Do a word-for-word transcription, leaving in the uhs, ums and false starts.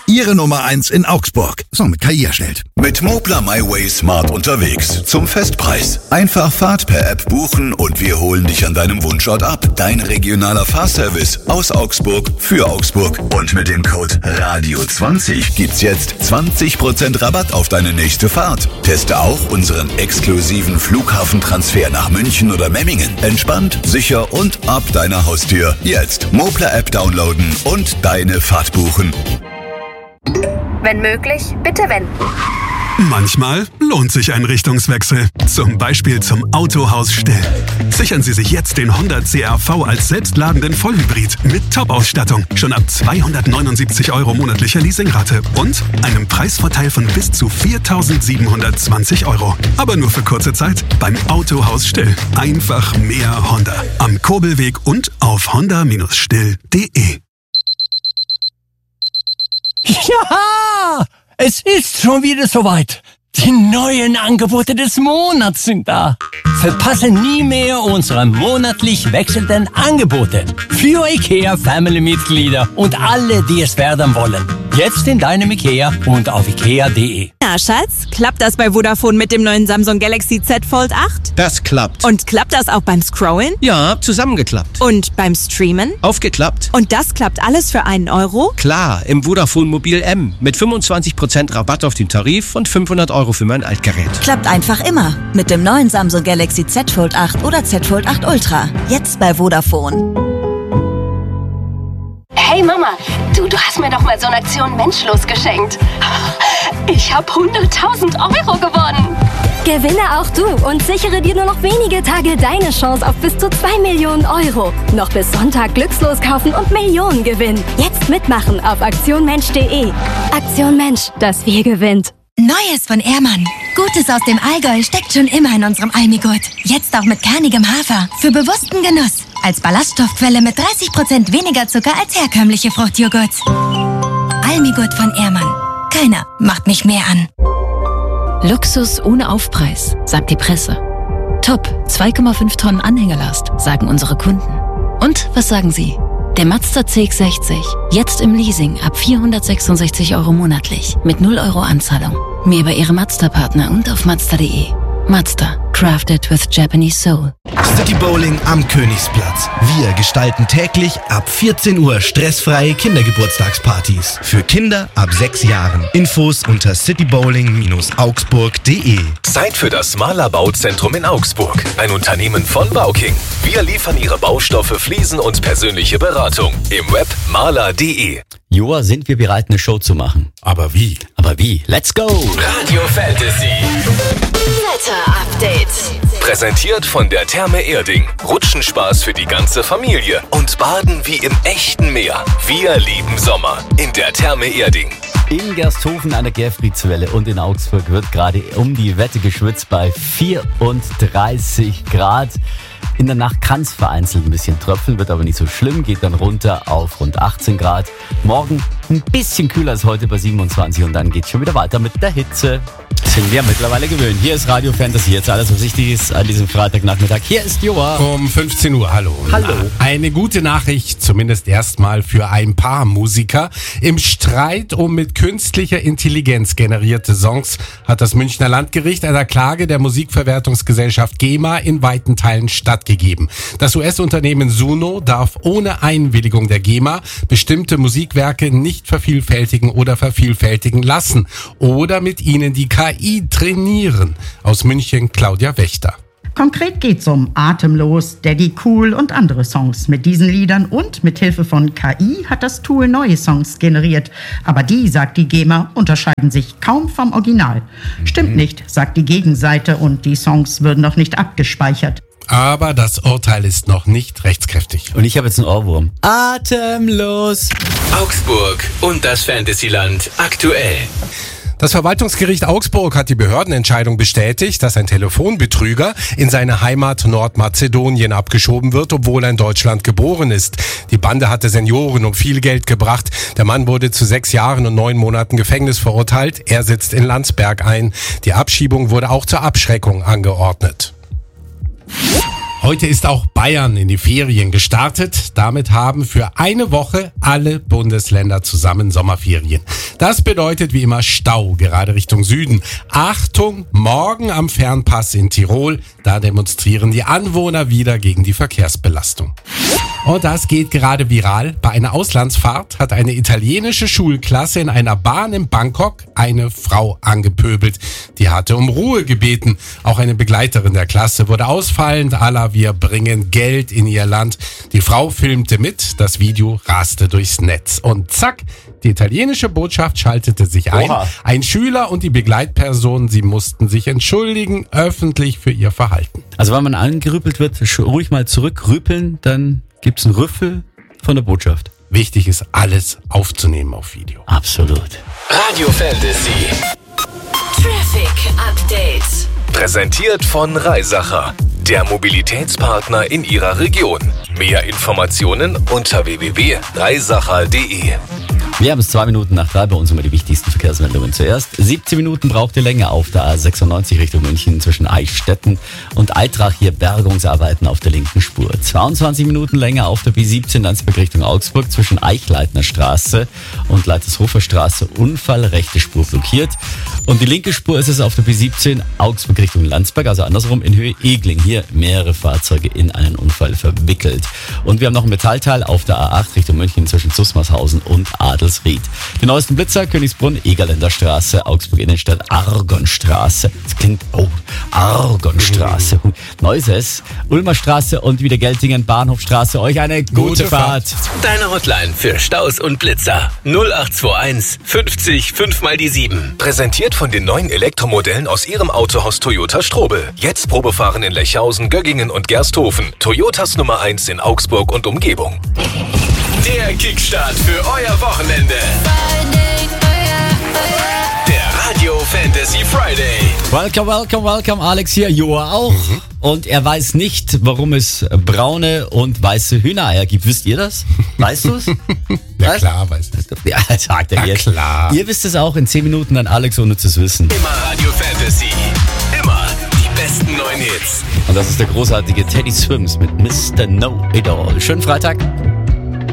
Ihre Nummer eins in Augsburg. So, mit K I erstellt. Mit Mobler MyWay Smart unterwegs. Zum Festpreis. Einfach Fahrt per App buchen und wir holen dich an deinem Wunschort ab. Dein regionaler Fahrservice aus Augsburg für Augsburg. Und mit dem Code Radio zwanzig gibt's jetzt zwanzig Prozent Rabatt auf deine nächste Fahrt. Teste auch unseren exklusiven Flughafentransfer nach München oder Memmingen. Entspannt, sicher und ab deiner Haustür. Jetzt Mobler App downloaden und deine Fahrt buchen. Wenn möglich, bitte wenden. Manchmal lohnt sich ein Richtungswechsel. Zum Beispiel zum Autohaus Still. Sichern Sie sich jetzt den Honda C R V als selbstladenden Vollhybrid mit Top-Ausstattung. Schon ab zweihundertneunundsiebzig Euro monatlicher Leasingrate und einem Preisvorteil von bis zu viertausendsiebenhundertzwanzig Euro. Aber nur für kurze Zeit beim Autohaus Still. Einfach mehr Honda. Am Kurbelweg und auf honda Still punkt de. Ja, es ist schon wieder soweit. Die neuen Angebote des Monats sind da. Verpasse nie mehr unsere monatlich wechselnden Angebote für IKEA-Family-Mitglieder und alle, die es werden wollen. Jetzt in deinem IKEA und auf ikea punkt de. Na, Schatz, klappt das bei Vodafone mit dem neuen Samsung Galaxy Z Fold acht? Das klappt. Und klappt das auch beim Scrollen? Ja, zusammengeklappt. Und beim Streamen? Aufgeklappt. Und das klappt alles für einen Euro? Klar, im Vodafone Mobil M mit fünfundzwanzig Prozent Rabatt auf den Tarif und fünfhundert Euro für mein Altgerät. Klappt einfach immer mit dem neuen Samsung Galaxy Z Fold acht oder Z Fold acht Ultra. Jetzt bei Vodafone. Hey Mama, du, du hast mir doch mal so eine Aktion Menschlos geschenkt. Ich habe hunderttausend Euro gewonnen. Gewinne auch du und sichere dir nur noch wenige Tage deine Chance auf bis zu zwei Millionen Euro. Noch bis Sonntag glückslos kaufen und Millionen gewinnen. Jetzt mitmachen auf aktion mensch punkt de. Aktion Mensch, das Wir gewinnt. Neues von Ehrmann. Gutes aus dem Allgäu steckt schon immer in unserem Almigurt. Jetzt auch mit kernigem Hafer. Für bewussten Genuss. Als Ballaststoffquelle mit dreißig Prozent weniger Zucker als herkömmliche Fruchtjoghurts. Almigurt von Ehrmann. Keiner macht mich mehr an. Luxus ohne Aufpreis, sagt die Presse. Top, zwei Komma fünf Tonnen Anhängerlast, sagen unsere Kunden. Und was sagen Sie? Der Mazda C X sechzig, jetzt im Leasing ab vierhundertsechsundsechzig Euro monatlich, mit null Euro Anzahlung. Mehr bei Ihrem Mazda-Partner und auf mazda punkt de. Mazda, crafted with Japanese soul. City Bowling am Königsplatz. Wir gestalten täglich ab vierzehn Uhr stressfreie Kindergeburtstagspartys. Für Kinder ab sechs Jahren. Infos unter citybowling augsburg punkt de. Zeit für das Mahler Bauzentrum in Augsburg. Ein Unternehmen von Bauking. Wir liefern Ihre Baustoffe, Fliesen und persönliche Beratung. Im Web mahler punkt de. Joa, sind wir bereit, eine Show zu machen? Aber wie? Aber wie? Let's go! Radio Fantasy. Wetter-Update. Präsentiert von der Therme Erding. Rutschenspaß für die ganze Familie. Und Baden wie im echten Meer. Wir lieben Sommer. In der Therme Erding. In Gersthofen an der Gerfriedswelle und in Augsburg wird gerade um die Wette geschwitzt bei vierunddreißig Grad. In der Nacht kann es vereinzelt ein bisschen tröpfeln, wird aber nicht so schlimm, geht dann runter auf rund achtzehn Grad. Morgen ein bisschen kühler als heute bei siebenundzwanzig und dann geht es schon wieder weiter mit der Hitze. Sind wir mittlerweile gewöhnt. Hier ist Radio Fantasy, jetzt alles, was wichtig ist an diesem Freitagnachmittag. Hier ist Joa. Um fünfzehn Uhr, hallo. Hallo. Eine gute Nachricht, zumindest erstmal für ein paar Musiker. Im Streit um mit künstlicher Intelligenz generierte Songs hat das Münchner Landgericht einer Klage der Musikverwertungsgesellschaft GEMA in weiten Teilen stattgegeben. Das U S-Unternehmen Suno darf ohne Einwilligung der GEMA bestimmte Musikwerke nicht vervielfältigen oder vervielfältigen lassen oder mit ihnen die K I trainieren. Aus München Claudia Wächter. Konkret geht's um Atemlos, Daddy Cool und andere Songs. Mit diesen Liedern und mit Hilfe von K I hat das Tool neue Songs generiert. Aber die, sagt die GEMA, unterscheiden sich kaum vom Original. Stimmt nicht, sagt die Gegenseite, und die Songs würden noch nicht abgespeichert. Aber das Urteil ist noch nicht rechtskräftig. Und ich habe jetzt einen Ohrwurm. Atemlos. Augsburg und das Fantasyland aktuell. Das Verwaltungsgericht Augsburg hat die Behördenentscheidung bestätigt, dass ein Telefonbetrüger in seine Heimat Nordmazedonien abgeschoben wird, obwohl er in Deutschland geboren ist. Die Bande hatte Senioren um viel Geld gebracht. Der Mann wurde zu sechs Jahren und neun Monaten Gefängnis verurteilt. Er sitzt in Landsberg ein. Die Abschiebung wurde auch zur Abschreckung angeordnet. Heute ist auch Bayern in die Ferien gestartet. Damit haben für eine Woche alle Bundesländer zusammen Sommerferien. Das bedeutet wie immer Stau, gerade Richtung Süden. Achtung, morgen am Fernpass in Tirol. Da demonstrieren die Anwohner wieder gegen die Verkehrsbelastung. Und das geht gerade viral. Bei einer Auslandsfahrt hat eine italienische Schulklasse in einer Bahn in Bangkok eine Frau angepöbelt. Die hatte um Ruhe gebeten. Auch eine Begleiterin der Klasse wurde ausfallend. Alla, wir bringen Geld in ihr Land. Die Frau filmte mit. Das Video raste durchs Netz. Und zack, die italienische Botschaft schaltete sich ein. Oha. Ein Schüler und die Begleitperson, sie mussten sich entschuldigen, öffentlich für ihr Verhalten. Also wenn man angerüppelt wird, ruhig mal zurückrüpeln, dann gibt's einen Rüffel von der Botschaft. Wichtig ist, alles aufzunehmen auf Video. Absolut. Radio Fantasy. Traffic Update. Präsentiert von Reisacher, der Mobilitätspartner in Ihrer Region. Mehr Informationen unter w w w punkt reisacher punkt d e. Wir haben es zwei Minuten nach drei, bei uns immer die wichtigsten Verkehrsmeldungen zuerst. siebzehn Minuten braucht ihr länger auf der A sechsundneunzig Richtung München zwischen Eichstätten und Eitrach, hier Bergungsarbeiten auf der linken Spur. zweiundzwanzig Minuten länger auf der B siebzehn Landsberg Richtung Augsburg zwischen Eichleitner Straße und Leitershofer Straße, Unfall, rechte Spur blockiert. Und die linke Spur ist es auf der B siebzehn Augsburg Richtung Landsberg, also andersrum in Höhe Egling, hier mehrere Fahrzeuge in einen Unfall verwickelt. Und wir haben noch ein Metallteil auf der A acht Richtung München zwischen Zusmarshausen und Adelsried. Die neuesten Blitzer, Königsbrunn, Egerländer Straße, Augsburg Innenstadt, Argonstraße. Das klingt, oh, Argonstraße. Neuses, Ulmer Straße und wieder Geltingen, Bahnhofstraße. Euch eine gute, gute Fahrt. Fahrt. Deine Hotline für Staus und Blitzer. null acht zwei eins fünfzig fünf mal die sieben. Präsentiert von den neuen Elektromodellen aus Ihrem Autohaus Toyota Strobel. Jetzt Probefahren in Lechhausen, Göggingen und Gersthofen. Toyotas Nummer eins in Augsburg und Umgebung. Der Kickstart für euer Wochenende. Der Radio Fantasy Friday. Welcome, welcome, welcome. Alex hier, Joa auch. Mhm. Und er weiß nicht, warum es braune und weiße Hühnereier gibt. Wisst ihr das? Weißt du es? Ja klar, weiß ich. Ja, sagt er ja, jetzt. Klar. Ihr wisst es auch in zehn Minuten, dann Alex, ohne zu wissen. Immer Radio Fantasy. Immer die besten neuen Hits. Und das ist der großartige Teddy Swims mit Mister Know It All. Schönen Freitag.